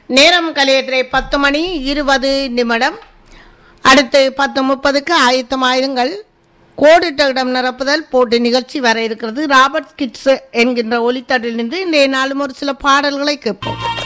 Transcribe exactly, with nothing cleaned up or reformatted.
நேரம் கலையத்திரை பத்து மணி இருபது நிமிடம். அடுத்து பத்து முப்பதுக்கு ஆயத்தமாயிருங்கள். கோடிட்ட இடம் நிரப்புதல் போட்டி நிகழ்ச்சி வர இருக்கிறது. ராபர்ட் கிட்ஸ் என்கின்ற ஒலித்தடில் நின்று இன்றைய நாளும் ஒரு சில பாடல்களை கேட்போம்.